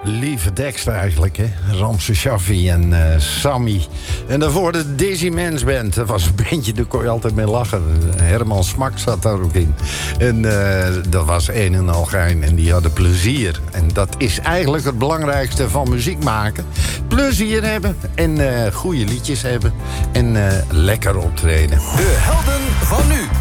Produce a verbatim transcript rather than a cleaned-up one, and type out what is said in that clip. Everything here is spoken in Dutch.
Lieve Dexter eigenlijk, hè. Ramse Shaffi en uh, Sammy. En daarvoor de Dizzy Mans Band. Dat was een bandje, daar kon je altijd mee lachen. Herman Smak zat daar ook in. En uh, dat was een en al gein. En die hadden plezier. En dat is eigenlijk het belangrijkste van muziek maken. Plezier hebben. En uh, goede liedjes hebben. En uh, lekker optreden. De helden van nu.